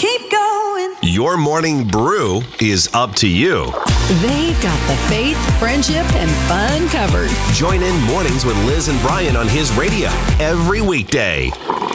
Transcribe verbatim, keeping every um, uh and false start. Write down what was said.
keep going. Your morning brew is up to you. They've got the faith, friendship, and fun covered. Join in mornings with Liz and Brian on his radio every weekday.